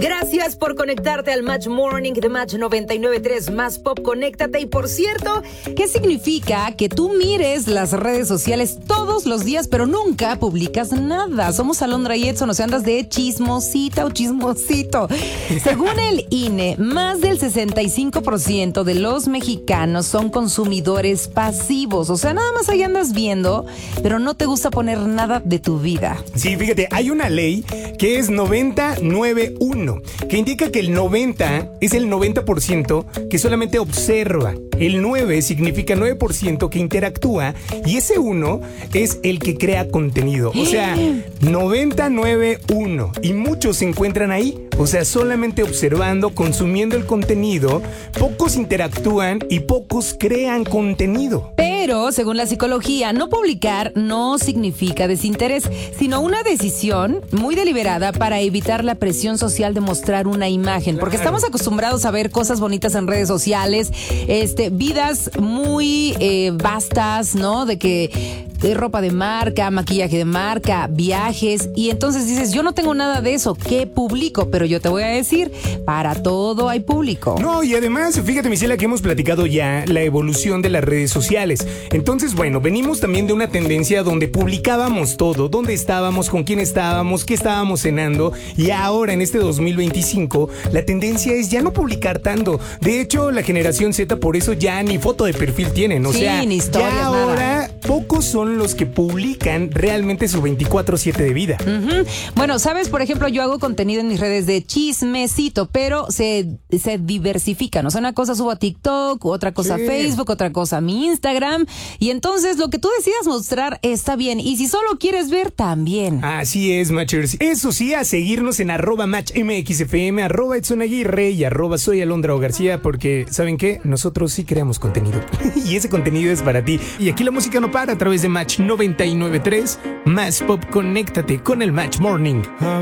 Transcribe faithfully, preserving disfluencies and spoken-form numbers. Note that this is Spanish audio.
Gracias por conectarte al Match Morning de Match noventa y nueve punto tres Más Pop, conéctate. Y por cierto, ¿qué significa que tú mires las redes sociales todos los días pero nunca publicas nada? Somos Alondra y Edson, o sea, andas de chismosita o chismosito. Según el I N E, más del sesenta y cinco por ciento de los mexicanos son consumidores pasivos. O sea, nada más ahí andas viendo, pero no te gusta poner nada de tu vida. Sí, fíjate, hay una ley que es noventa nueve uno, que indica que el noventa es el noventa por ciento que solamente observa. El nueve significa nueve por ciento que interactúa y ese uno es el que crea contenido. O sea, noventa nueve uno. Y muchos se encuentran ahí. O sea, solamente observando, consumiendo el contenido. Pocos interactúan y pocos crean contenido. Pero, según la psicología, no publicar no significa desinterés, sino una decisión muy deliberada para evitar la presión social de mostrar una imagen. Porque Claro. estamos acostumbrados a ver cosas bonitas en redes sociales, este, vidas muy eh, vastas, ¿no? De que de ropa de marca, maquillaje de marca, viajes, y entonces dices, yo no tengo nada de eso, ¿qué publico? Pero yo te voy a decir, para todo hay público. No, y además, fíjate, Michela, que hemos platicado ya la evolución de las redes sociales. Entonces, bueno, venimos también de una tendencia donde publicábamos todo, dónde estábamos, con quién estábamos, qué estábamos cenando, y ahora en este dos mil veinticinco, la tendencia es ya no publicar tanto. De hecho, la generación Z por eso ya ni foto de perfil tienen, o Sí, sea, ni historias, ya nada. ahora pocos son los que publican realmente su veinticuatro siete de vida. Ujú. Bueno, sabes, por ejemplo, yo hago contenido en mis redes de chismecito, pero se, se diversifican. O sea, una cosa subo a TikTok, otra cosa Sí. a Facebook, otra cosa a mi Instagram. Y entonces lo que tú decidas mostrar está bien. Y si solo quieres ver, también. Así es, Matchers. Eso sí, a seguirnos en arroba matchmxfm, arroba Edson Aguirre y arroba soy Alondra o García, porque, ¿saben qué? Nosotros sí creamos contenido. Y ese contenido es para ti. Y aquí la música no para a través de Match noventa y nueve punto tres. Más Pop, conéctate con el Match Morning.